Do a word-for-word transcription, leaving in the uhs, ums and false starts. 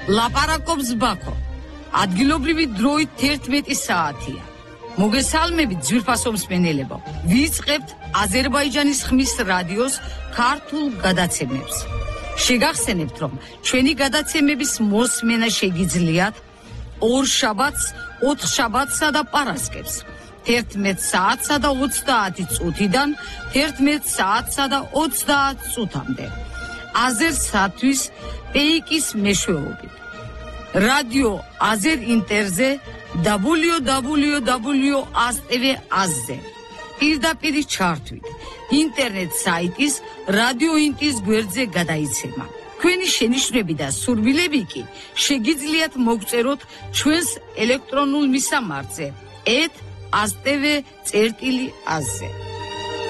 ლაპარაკობს ბაქო. ადგილობრივი დროით თერთმეტი საათია. მოგესალმებით ძვირფასო მსმენელებო. ვიწყებთ აზერბაიჯანის ხმის რადიოს ქართულ გადაცემებს. შეგახსენებთ, რომ ჩვენი გადაცემების მოსმენა შეგიძლიათ ორ შაბათს, ოთხ შაბათსა და პარასკევს. თერთმეტ საათსა და ოცდაათი წუთიდან თერთმეტ საათსა და ოცდაათ წუთამდე. აზერსათვის პეიკის მეშვეობით. რადიო აზერ ინტერზე დაბლიუ დაბლიუ დაბლიუ აზ-ტვ აზზე. პირდაპირ ჩართვით ინტერნეტ საიტის რადიო ინტის გვერდზე გადაიცემა. თქვენი შენიშვნები და სურვილები კი შეგიძლიათ მოგწეროთ ჩვენს ელექტრონულ მისამართზე et aztv წერტილი აზზე.